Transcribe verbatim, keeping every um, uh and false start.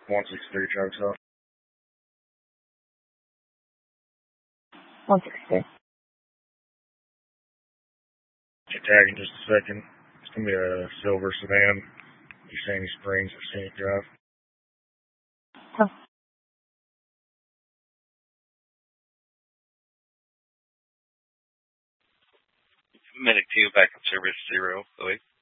one six three trucks up. one six three. Get tag in just a second. It's going to be a silver sedan. Sandy Springs or Scenic Drive. Oh. Medic two, back in service zero, oh eight.